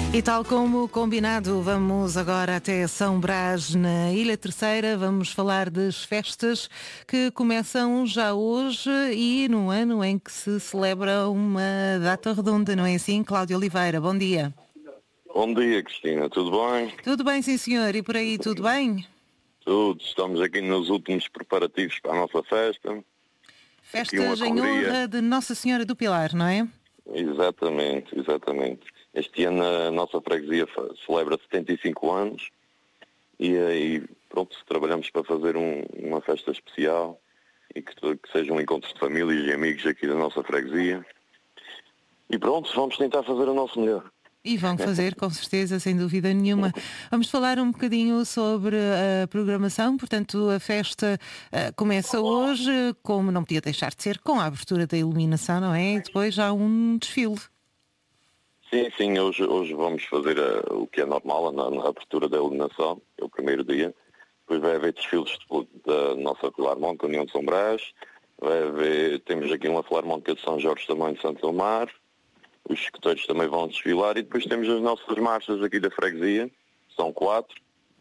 E tal como combinado, vamos agora até São Brás, na Ilha Terceira. Vamos falar das festas que começam já hoje e no ano em que se celebra uma data redonda, não é assim? Cláudio Oliveira, bom dia. Bom dia, Cristina. Tudo bem? Tudo bem, sim senhor. E por aí, tudo bem? Tudo. Estamos aqui nos últimos preparativos para a nossa festa. Aqui uma Festas em correria. honra de Nossa Senhora do Pilar, não é? Exatamente, exatamente. Este ano a nossa freguesia celebra 75 anos e aí, pronto, trabalhamos para fazer uma festa especial e que seja um encontro de famílias e amigos aqui da nossa freguesia. E pronto, vamos tentar fazer o nosso melhor. E vão fazer, com certeza, sem dúvida nenhuma. Vamos falar um bocadinho sobre a programação. Portanto, a festa começa hoje, como não podia deixar de ser, com a abertura da iluminação, não é? E depois há um desfile. Sim, hoje vamos fazer o que é normal, na abertura da iluminação, é o primeiro dia. Depois vai haver desfiles da nossa Filarmónica, União de São Brás. Temos aqui uma Filarmónica de São Jorge também de Santo Ilmar. Os escuteiros também vão desfilar e depois temos as nossas marchas aqui da freguesia, são 4.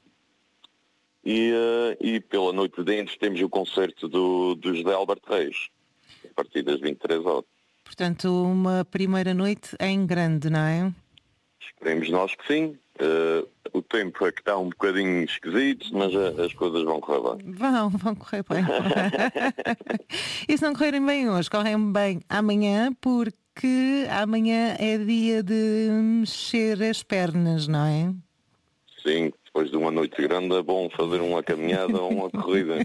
E pela noite de dentro temos o concerto do José Alberto Reis, a partir das 23 horas. Portanto, uma primeira noite em grande, não é? Esperemos nós que sim. O tempo é que está um bocadinho esquisito, mas as coisas vão correr bem. Vão correr bem. E se não correrem bem hoje, correm bem amanhã, porque amanhã é dia de mexer as pernas, não é? Sim, depois de uma noite grande é bom fazer uma caminhada ou uma corrida.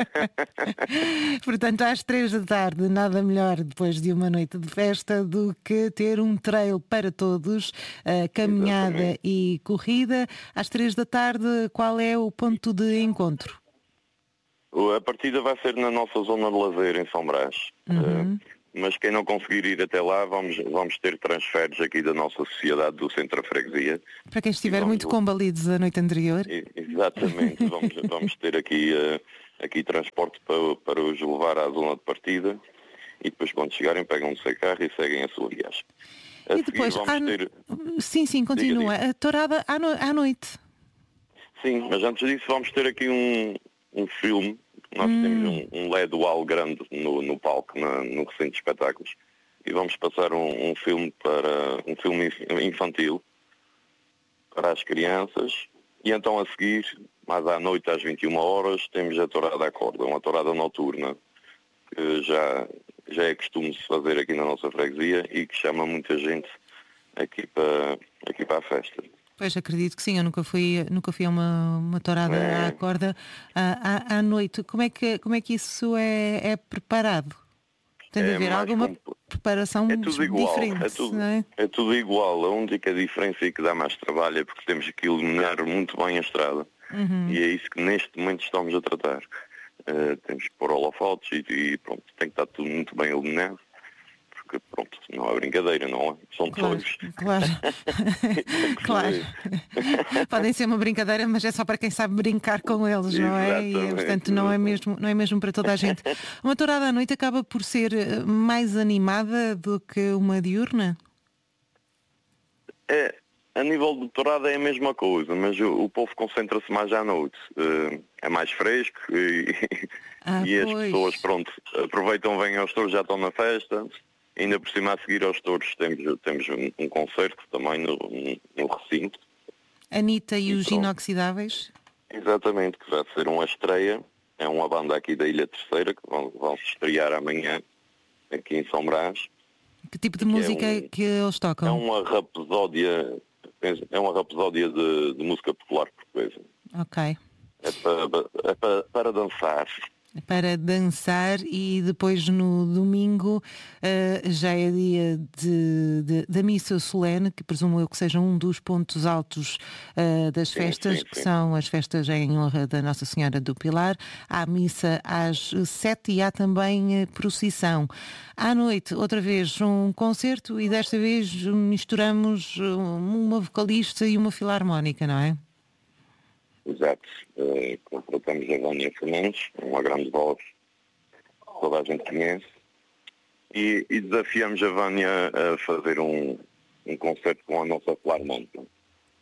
Portanto, às 3 da tarde, nada melhor depois de uma noite de festa do que ter um trail para todos, caminhada Exatamente. e corrida. Às 3 da tarde, qual é o ponto de encontro? A partida vai ser na nossa zona de lazer em São Brás. Mas quem não conseguir ir até lá, vamos ter transferes aqui da nossa sociedade do Centro da Freguesia. Para quem estiver muito combalidos a noite anterior. Exatamente, vamos ter aqui transporte para os levar à zona de partida e depois quando chegarem pegam o seu carro e seguem a sua viagem. E depois, sim, continua. Diga. A tourada à noite. Sim, mas antes disso vamos ter aqui um filme. Nós temos um LED wall grande no palco, no recinto de espetáculos, e vamos passar um filme infantil para as crianças, e então a seguir, mais à noite às 21 horas, temos a tourada à corda, uma tourada noturna, que já é costume se fazer aqui na nossa freguesia e que chama muita gente aqui para a festa. Pois, acredito que sim, eu nunca fui a uma tourada à corda à noite. Como é que isso é preparado? Tem de haver alguma preparação diferente, não é? É tudo igual. A única diferença que dá mais trabalho é porque temos que iluminar muito bem a estrada. E é isso que neste momento estamos a tratar. Temos que pôr holofotes e pronto, tem que estar tudo muito bem iluminado. Porque pronto, não é brincadeira, não é? São touros. Claro. Claro. Podem ser uma brincadeira, mas é só para quem sabe brincar com eles, não é? E, portanto, não é mesmo para toda a gente. Uma tourada à noite acaba por ser mais animada do que uma diurna? A nível de tourada é a mesma coisa, mas o povo concentra-se mais à noite. É mais fresco e as pessoas, pronto, aproveitam, vêm aos touros, já estão na festa. Ainda por cima, a seguir aos touros, temos um concerto também no recinto. Anitta e os Inoxidáveis? Exatamente, que vai ser uma estreia. É uma banda aqui da Ilha Terceira que vão se estrear amanhã aqui em São Brás. Que tipo de música que eles tocam? É uma rapsódia de música popular portuguesa. Ok. É para dançar. Para dançar, e depois no domingo já é dia da missa solene, que presumo eu que seja um dos pontos altos das festas, sim. Que são as festas em honra da Nossa Senhora do Pilar. Há missa às 7 e há também procissão. À noite, outra vez, um concerto, e desta vez misturamos uma vocalista e uma filarmónica, não é? Exato. Contratamos a Vânia Fernandes, uma grande voz, toda a gente conhece, e desafiamos a Vânia a fazer um concerto com a nossa Filarmónica.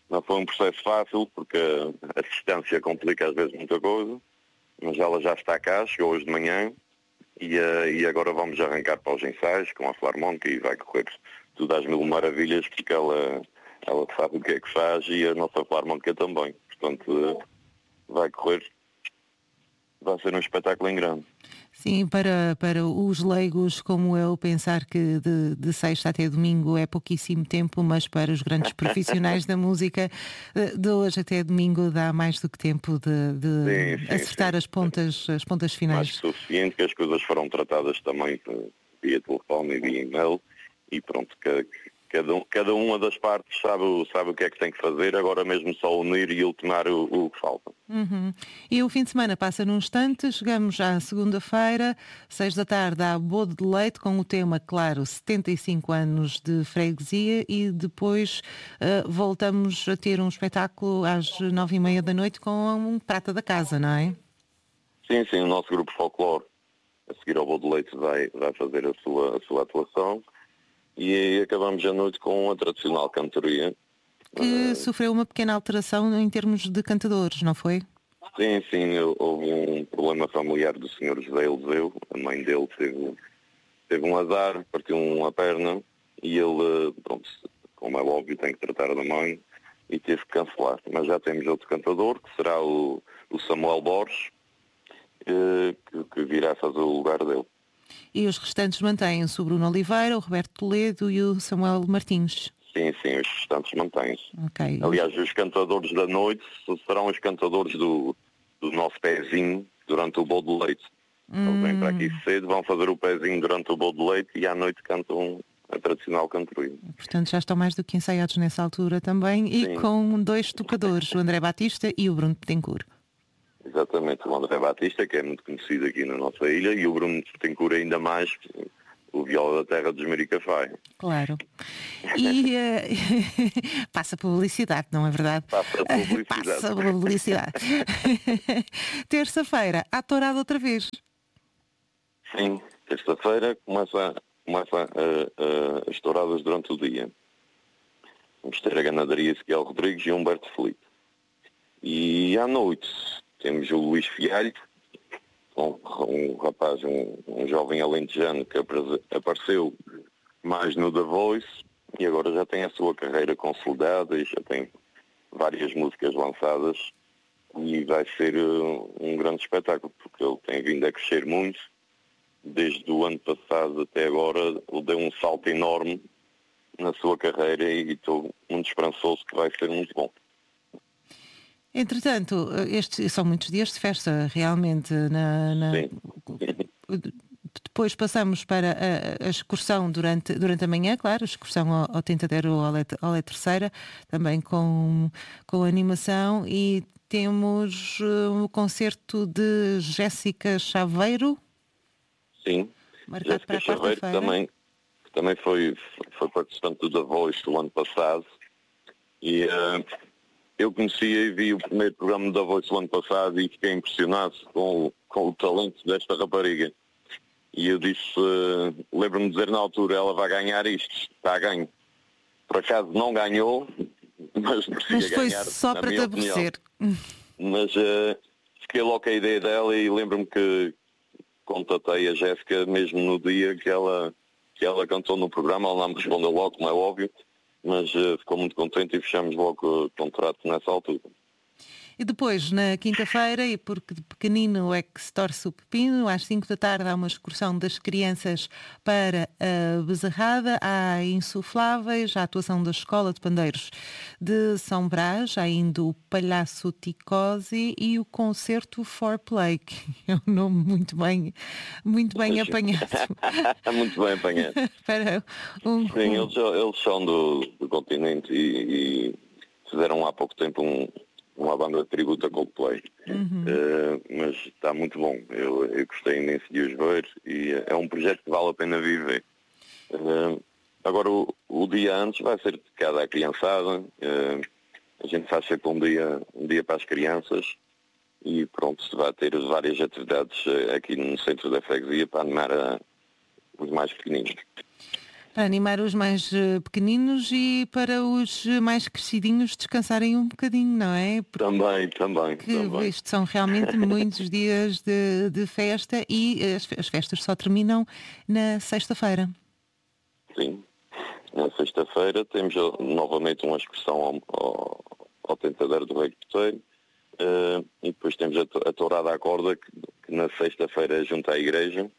Não foi um processo fácil, porque a distância complica às vezes muita coisa, mas ela já está cá, chegou hoje de manhã, e agora vamos arrancar para os ensaios com a Filarmónica e vai correr tudo às mil maravilhas, porque ela sabe o que é que faz e a nossa Filarmónica também. Portanto, vai correr, vai ser um espetáculo em grande. Sim, para os leigos como eu, pensar que de sexta até domingo é pouquíssimo tempo, mas para os grandes profissionais da música, de hoje até domingo dá mais do que tempo de acertar as pontas finais. Mais que suficiente, que as coisas foram tratadas também via telefone e via e-mail, e pronto, cada uma das partes sabe o que é que tem que fazer, agora mesmo só unir e ultimar o que falta. Uhum. E o fim de semana passa num instante, chegamos à segunda-feira, 6 da tarde, há Bode de Leite, com o tema, claro, 75 anos de freguesia, e depois voltamos a ter um espetáculo às 9h30 da noite com um prata da casa, não é? Sim, o nosso grupo Folclore, a seguir ao Bode de Leite, vai fazer a sua atuação, e aí acabamos a noite com a tradicional cantoria. Que sofreu uma pequena alteração em termos de cantadores, não foi? Sim, houve um problema familiar do Sr. José Eliseu, a mãe dele teve um azar, partiu uma perna, e ele, pronto, como é óbvio, tem que tratar da mãe, e teve que cancelar. Mas já temos outro cantador, que será o Samuel Borges, que virá fazer o lugar dele. E os restantes mantêm-se: o Bruno Oliveira, o Roberto Toledo e o Samuel Martins. Sim, os restantes mantêm-se. Okay. Aliás, os cantadores da noite serão os cantadores do nosso pezinho durante o Bode de Leite. Eles vêm para aqui cedo, vão fazer o pezinho durante o Bode de Leite e à noite cantam a tradicional cantoria. Portanto, já estão mais do que ensaiados nessa altura também. E sim, com dois tocadores, o André Batista e o Bruno Betancourt. Exatamente, o André Batista, que é muito conhecido aqui na nossa ilha, e o Bruno Betancourt ainda mais, o viola da terra dos Maricafai. Claro. E passa publicidade, não é verdade? Passa publicidade. Passa publicidade. Terça-feira, à tourada outra vez. Sim, terça-feira começa as touradas durante o dia. Vamos ter a ganadaria Ezequiel Rodrigues e Humberto Felipe. E à noite temos o Luís Fialho, um rapaz, um jovem alentejano que apareceu mais no The Voice e agora já tem a sua carreira consolidada e já tem várias músicas lançadas, e vai ser um grande espetáculo, porque ele tem vindo a crescer muito. Desde o ano passado até agora ele deu um salto enorme na sua carreira e estou muito esperançoso que vai ser muito bom. Entretanto, estes são muitos dias de festa, realmente. Sim. Depois passamos para a excursão durante a manhã, claro, a excursão ao Tentadeiro ou à Terceira, também com animação, e temos o concerto de Jéssica Chaveiro. Sim, marcado para a Chaveiro também foi participante do The Voice do ano passado, e eu conhecia e vi o primeiro programa do The Voice do ano passado e fiquei impressionado com o talento desta rapariga. E eu disse, lembro-me de dizer na altura, ela vai ganhar isto, está a ganho. Por acaso não ganhou, mas merecia foi ganhar, só para te aborrecer. Mas fiquei logo com a ideia dela e lembro-me que contatei a Jéssica mesmo no dia que ela cantou no programa. Ela não me respondeu logo, como é óbvio, mas ficou muito contente e fechamos logo o contrato nessa altura. E depois, na quinta-feira, e porque de pequenino é que se torce o pepino, às 5 da tarde há uma excursão das crianças para a Bezerrada, há insufláveis, a atuação da Escola de Pandeiros de São Brás, há ainda o Palhaço Ticosi e o Concerto for Play, que é um nome muito bem apanhado. Muito bem apanhado. Sim, eles são do continente e fizeram há pouco tempo uma banda de tributo a Coldplay. Mas está muito bom. Eu gostei imenso de os ver e é um projeto que vale a pena viver. Agora o dia antes vai ser dedicado à criançada. A gente faz sempre um dia para as crianças e pronto, se vai ter várias atividades aqui no centro da freguesia para animar os mais pequeninos. Para animar os mais pequeninos e para os mais crescidinhos descansarem um bocadinho, não é? Porque Também. isto são realmente muitos dias de festa e as festas só terminam na sexta-feira. Sim. Na sexta-feira temos novamente uma excursão ao Tentadeiro do Rei Boteiro. E depois temos a tourada à corda, que na sexta-feira é junto à igreja,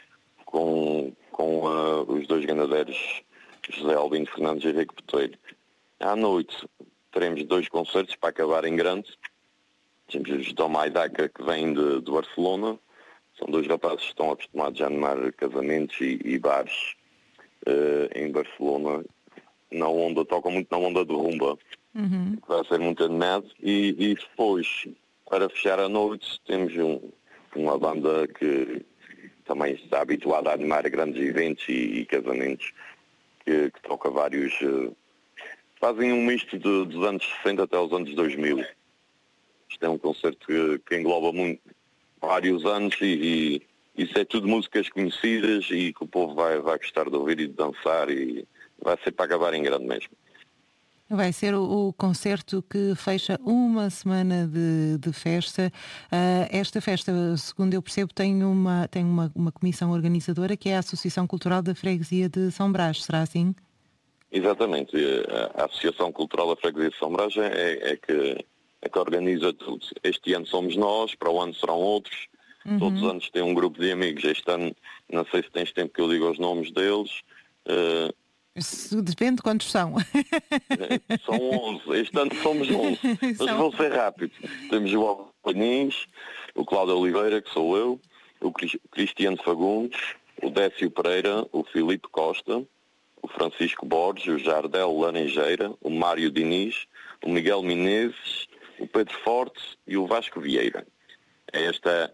com os dois ganadeiros, José Albino Fernandes e Henrique Boteiro. À noite teremos 2 concertos para acabar em grande. Temos os Domai Daca, que vêm de Barcelona. São 2 rapazes que estão acostumados a animar casamentos e bares em Barcelona. Tocam muito na onda de rumba. Vai ser muito animado. E depois, para fechar a noite, temos uma banda que também está habituada a animar grandes eventos e casamentos, que toca vários... fazem um misto dos anos 60 até os anos 2000. Isto é um concerto que engloba vários anos e isso é tudo músicas conhecidas e que o povo vai gostar de ouvir e de dançar, e vai ser para acabar em grande mesmo. Vai ser o concerto que fecha uma semana de festa. Esta festa, segundo eu percebo, tem uma comissão organizadora, que é a Associação Cultural da Freguesia de São Brás. Será assim? Exatamente. A Associação Cultural da Freguesia de São Brás é que organiza tudo. Este ano somos nós, para o ano serão outros. Todos os anos tem um grupo de amigos. Este ano, não sei se tens tempo que eu diga os nomes deles. Depende de quantos são. São 11. Este ano somos 11. Mas vou ser rápido. Temos o Alpanins, o Cláudio Oliveira, que sou eu, o Cristiano Fagundes, o Décio Pereira, o Filipe Costa, o Francisco Borges, o Jardel Laranjeira, o Mário Diniz, o Miguel Menezes, o Pedro Forte e o Vasco Vieira. É esta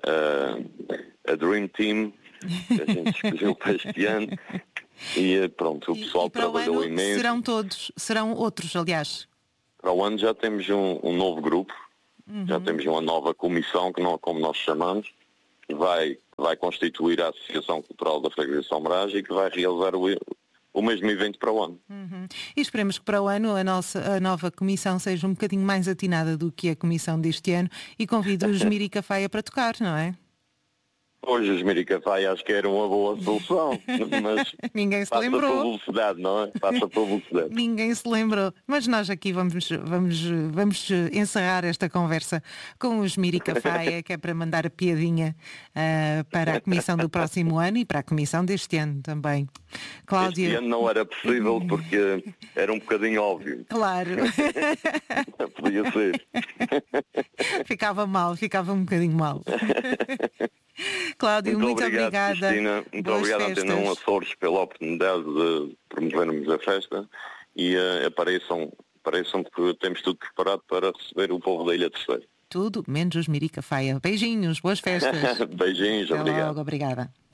a Dream Team que a gente escolheu para este ano. E pronto, o pessoal trabalhou imenso. Serão outros, aliás. Para o ano já temos um novo grupo, já temos uma nova comissão, como nós chamamos, que vai constituir a Associação Cultural da Freguesia de São Brás e que vai realizar o mesmo evento para o ano. E esperemos que para o ano a nova comissão seja um bocadinho mais atinada do que a comissão deste ano e convido os Mirica Faia para tocar, não é? Hoje os Mirica Faia acho que era uma boa solução, mas ninguém se passa lembrou. por velocidade, não é? Passa por velocidade. Ninguém se lembrou. Mas nós aqui vamos encerrar esta conversa com os Mirica Faia, que é para mandar a piadinha para a comissão do próximo ano e para a comissão deste ano também. Cláudia... Este ano não era possível porque era um bocadinho óbvio. Claro. Podia ser. Ficava um bocadinho mal. Cláudio, muito obrigada. Cristina, muito obrigado a Antena 1 Açores pela oportunidade de promovermos a festa e apareçam que temos tudo preparado para receber o povo da Ilha Terceira. Tudo, menos os Mirica Faia. Beijinhos, boas festas. Beijinhos, Até obrigado. logo, obrigada.